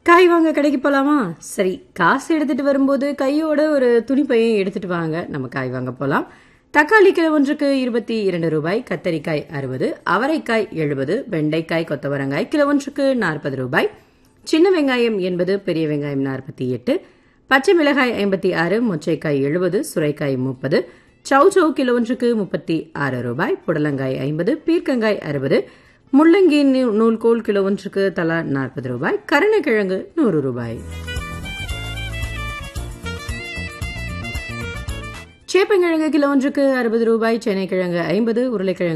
காய் வாங்க கடைக்கு போலாமா? சரி, காசு எடுத்துட்டு வரும்போது கையோட ஒரு துணிப்பையும் எடுத்துட்டு வாங்க, நம்ம காய் வாங்க போலாம். தக்காளி கிலோ ஒன்றுக்கு 22 ரூபாய், கத்தரிக்காய் 60, அவரைக்காய் 70, வெண்டைக்காய் கொத்தவரங்காய் கிலோ ஒன்றுக்கு 40 ரூபாய், சின்ன வெங்காயம் 80, பெரிய வெங்காயம் 48, பச்சை மிளகாய் 56, மொச்சைக்காய் 70, சுரைக்காய் 30, சௌ கிலோ ஒன்றுக்கு 36 ரூபாய், புடலங்காய் 50, பீர்க்கங்காய் 60, முள்ளங்கி நூல்கோல் கிலோ ஒன்றுக்கு தலா 40 ரூபாய், கருணைக்கிழங்கு 100 ரூபாய். சேப்பங்கிழங்கு கிலோ ஒன்றுக்கு 60 ரூபாய், சென்னைக்கிழங்கு 50, உருளைக்கிழங்கு